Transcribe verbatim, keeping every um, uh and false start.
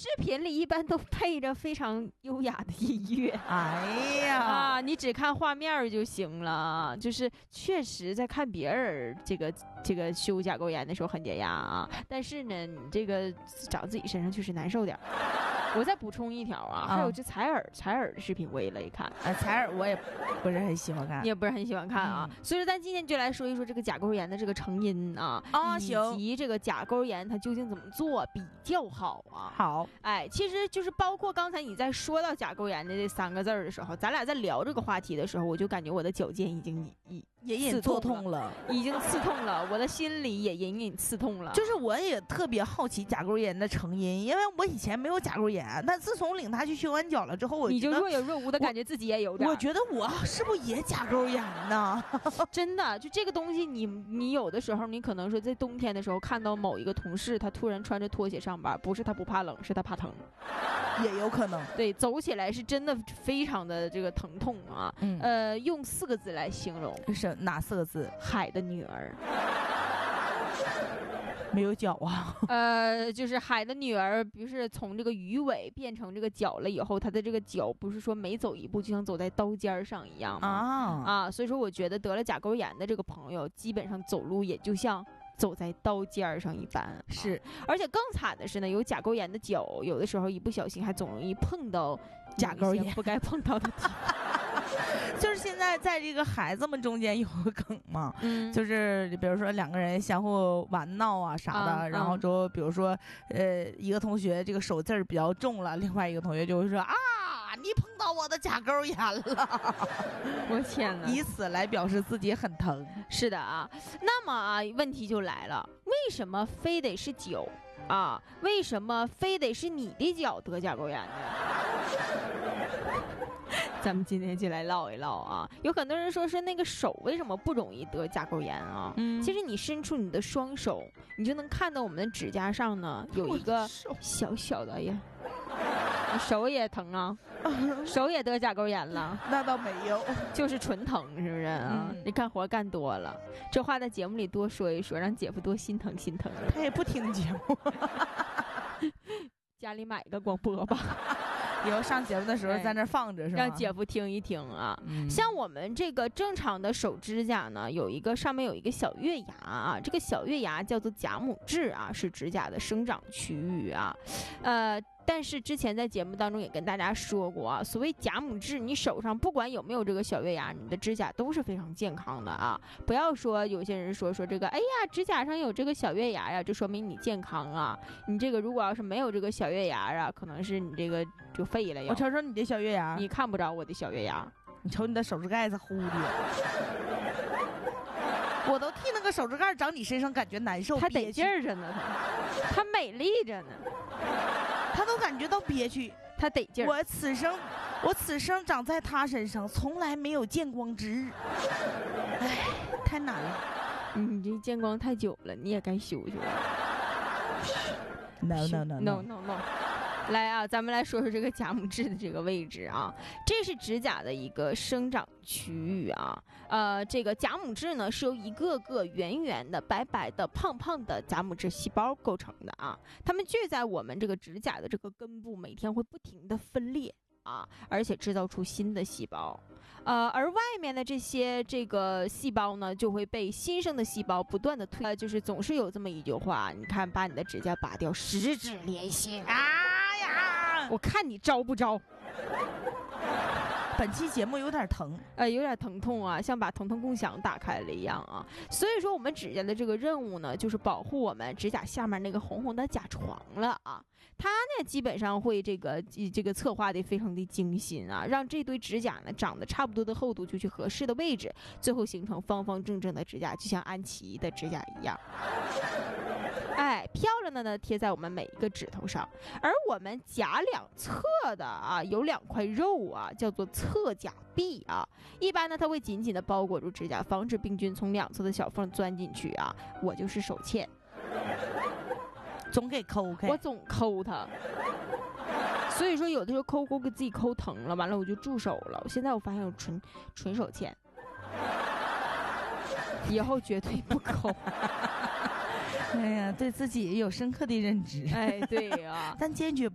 视频里一般都配着非常优雅的音乐。 哎呀啊，你只看画面就行了。就是确实在看别人这个这个修甲沟炎的时候很解压啊，但是呢，你这个长自己身上确实难受点。我再补充一条啊，还有这采耳采耳的视频我也乐意看。 呃，采耳我也不是很喜欢看， 你也不是很喜欢看啊。嗯、所以说，咱今天就来说一说这个甲沟炎的这个成因啊， 啊， 以及这个甲沟炎它究竟怎么做比较好啊？ 好， 哎，其实就是包括刚才你在说到甲沟炎的这三个字的时候，咱俩在聊这个话题的时候，我就感觉我的脚尖已经已隐隐作痛了， 已经刺痛了，我的心里也隐隐刺痛了。 就是我也特别好奇甲沟炎的成因，因为我以前没有甲沟炎，但自从领他去修完脚了之后，我你就若有若无的感觉自己也有点。 我觉得我是不是也甲沟炎呢？ 真的，就这个东西你，你你有的时候你可能说在冬天的时候看到某一个同事，他突然穿着拖鞋上班，不是他不怕冷，是他怕疼， 也有可能。 对，走起来是真的非常的这个疼痛啊。嗯、呃，用四个字来形容， 是哪四个字？ 海的女儿。 没有脚啊， 呃，就是海的女儿，不是从这个鱼尾变成这个脚了以后，她的这个脚不是说每走一步就像走在刀尖上一样吗？啊啊，所以说我觉得得了甲沟炎的这个朋友，基本上走路也就像走在刀尖上一般。 是， 而且更惨的是呢，有甲沟炎的脚，有的时候一不小心还总容易碰到甲沟炎不该碰到的地方。 就是现在在这个孩子们中间有个梗嘛，嗯，就是比如说两个人相互玩闹啊啥的，啊、然后就比如说，呃，一个同学这个手字儿比较重了，另外一个同学就会说啊，你碰到我的甲沟炎了， 我天哪， 以此来表示自己很疼。 是的啊，那么啊，问题就来了，为什么非得是脚啊？为什么非得是你的脚得甲沟炎呢？咱们今天就来唠一唠啊！有很多人说是那个手为什么不容易得甲沟炎啊？嗯，其实你伸出你的双手，你就能看到我们的指甲上呢有一个小小的，哎呀，你手也疼啊，手也得甲沟炎了？ 那倒没有， 就是纯疼，是不是啊？嗯、你干活干多了，这话在节目里多说一说，让姐夫多心疼心疼。 他也不听节目， 家里买一个广播吧。 以后上节目的时候在那放着是吧？ 让姐夫听一听啊。嗯、像我们这个正常的手指甲呢，有一个上面有一个小月牙啊，这个小月牙叫做甲母质啊，是指甲的生长区域啊，呃。但是之前在节目当中也跟大家说过啊，所谓甲母质，你手上不管有没有这个小月牙，你的指甲都是非常健康的啊。不要说有些人说说这个，哎呀，指甲上有这个小月牙呀，就说明你健康啊。你这个如果要是没有这个小月牙啊，可能是你这个就废了。 我瞅瞅你的小月牙， 你看不着我的小月牙， 你瞅你的手指盖子糊的。我都替那个手指盖长你身上感觉难受， 它得劲儿着呢，它它美丽着呢。 他都感觉到憋屈， 他得劲儿。 我此生，我此生长在他身上，从来没有见光之日。哎，太难了。 你这见光太久了，你也该休息了。 No no no no no no。来啊，咱们来说说这个甲母质的这个位置啊，这是指甲的一个生长区域啊。呃，这个甲母质呢是由一个个圆圆的、白白的、胖胖的甲母质细胞构成的啊。它们聚在我们这个指甲的这个根部，每天会不停的分裂啊，而且制造出新的细胞。呃，而外面的这些这个细胞呢，就会被新生的细胞不断的推。呃，就是总是有这么一句话，你看，把你的指甲拔掉，十指连心啊。我看你招不招？ 本期节目有点疼， 呃，有点疼痛啊，像把疼痛共享打开了一样啊。所以说，我们指甲的这个任务呢，就是保护我们指甲下面那个红红的甲床了啊。它呢，基本上会这个这个策划的非常的精心啊，让这堆指甲呢长得差不多的厚度，就去合适的位置，最后形成方方正正的指甲，就像安琪的指甲一样。哎，漂亮的呢贴在我们每一个指头上，而我们甲两侧的啊有两块肉啊，叫做侧甲壁啊。一般呢，它会紧紧的包裹住指甲，防止病菌从两侧的小缝钻进去啊。我就是手欠， 总给抠开， 我总抠它。所以说，有的时候抠抠给自己抠疼了，完了我就住手了。现在我发现我纯纯手欠，以后绝对不抠。 哎呀，对自己有深刻的认知。 哎，对呀、啊， 但坚决。